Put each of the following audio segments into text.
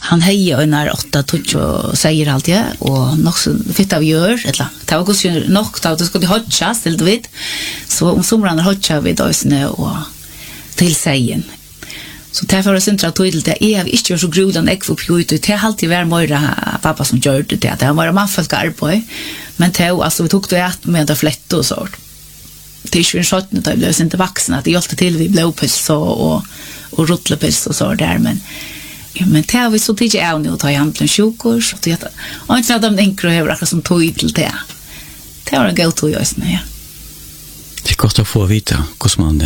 Han hejer under 8-12 säger allt ja och nog så fitt av gör eller det var också nog då det skulle hotcha till du vet så om somrarna hotcha vi då snö och till sägen så därför är centra till det är vi inte så grudan ek för ut det har alltid varit mera pappa som gör det var man folk arbete men det alltså vi tog det att med det flätt och så det är ju en shot när det blev inte vuxna det hjälpte till vi blev så och rotlepils och så där men det har vi så tidigt är nu att ta hand om sjukvård och det och inte att de enkla över akkurat som tog till det. Det var en god tog just nu. Det är gott att få veta hur man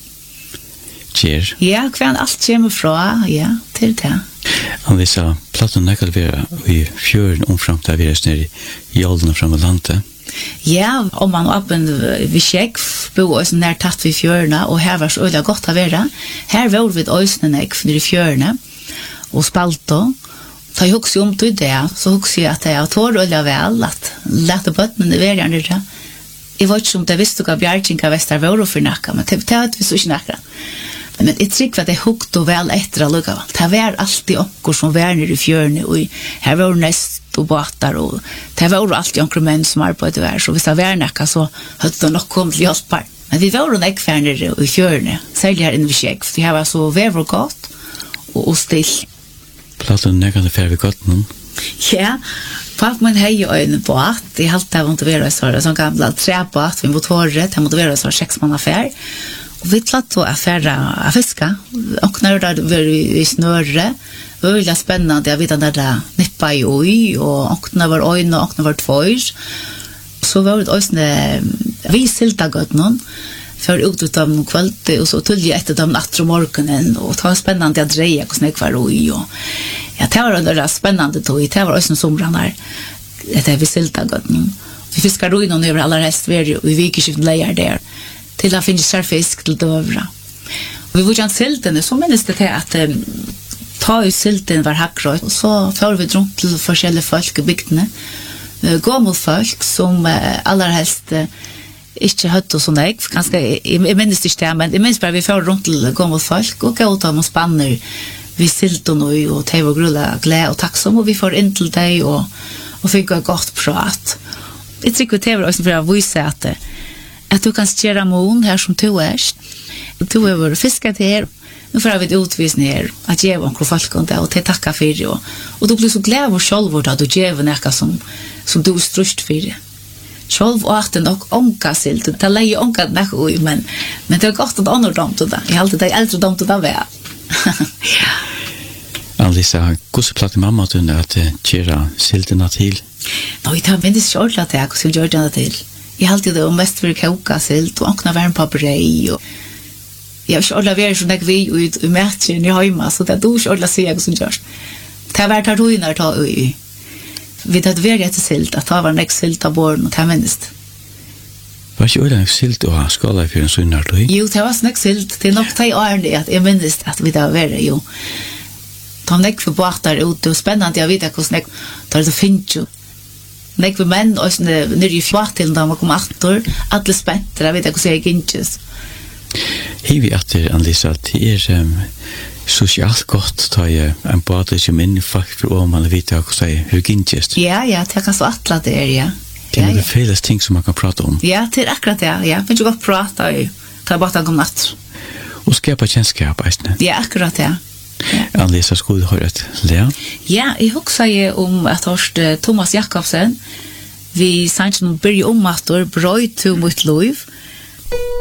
ger. Ja, kvar allt kommer från, ja, till det. Om vi sa plattan där kan vara i fjörden omframt där vi är nere i åldern fram och landet. Ja, om man öppnar vid check på oss när tatt vi fjörna och här var så öliga gott att vara. Här var vi ösnen för i fjörna. Och spalto så jag också om till det så också att jag tror öliga väl att lätta på men det är ju inte jag vet inte om det visste jag Bjärkinka Väster var för nacka men det att vi så snacka men det trick vad det hukt och väl efter att lugga det var alltid onkel som var nere i fjörne och här var näst och båtar och det var alltid onkel män som arbetade där så hvis det var nacka så hade de nog kommit till hjälp men vi var nog inte nere i fjörne särskilt här inne vid Tjeck för det här var så väl gott och still plattan nägande färg gott nu. Ja, pappa man hejer en båt. Det är alltid att vara så gamla träbåt vid motoret. Det måste vara så 6 månader affär. Och vi platt då affära fiska. Och när det var i snöre. Väldigt spännande. Jag vet att det nippa i oj. Och när var öjna och när var tvårs. Så var det också vi silta gott någon. För ut utav någon kväll och så tullde efter dem natt och morgonen och det var spännande att dreja och snäck var oj och ja, det var det spännande då det var också somran här det vi silta gott nu vi fiskar då in över alla rest vi vikskift lejer där till att finna fisk till dövra och vi var ju silten så minns det att ta ut silten var hackrot och så får vi runt till forskjellige folk i bygdene gamla folk som allra helst inte hött och såna ganska jag minns inte det men jag minns bara vi får runt till gamla folk och gå ta och spanner vi silton och te och grulla glä och tacksom och vi får in till dig och fick ett gott prat. Jag tycker det var också för att visa att du kan styra mån här som du är. Du har fiskat här. Nu får vi utvisning här att ge onkel folk och te tacka för det och du blir så glad och själv att du ger näka som du strust för det. Själv åt den och onka silt. Det lägger onka näka men det är gott att andra dom till det. Jag har alltid det äldre dom till det väl. Alisa, hur platt mamma att köra silterna till? Nej, det har väldigt kört att jag skulle göra det till. Jag har alltid det mest för koka silt och åkna värm på brej och jag har aldrig varit så när vi ut i matchen i hemma så det då skulle jag säga som görs. Det har varit att ruinar ta i vi hade varit silt att ta var nästa silt av borden och ta minst. Vad är det silt och skala för en sunnar då? Jo, det var snäck silt. Det är nog tre år det att jag minns att vi där var ju. De näck för båtar ute och spännande jag vet att hur snäck där det finns ju. Näck för män och när ju fjart till de kommer åter alla spätter jag vet att hur jag inches. Vi att Alisa att är socialt gott ta en båt som in folk för om man vet att säga hur inches. Ja, det kan så attla det ja. Det är det fler ting som man kan prata om. Ja, det är akkurat det. Ja, men du kan prata ju. Ta bort en natt. Och skapa känskap, inte? Ja, akkurat det. Alisa skulle ha rätt. Ja, jag huxar ju om att hörst Thomas Jakobsen. Vi sanns nu börja om att bröt till mot liv.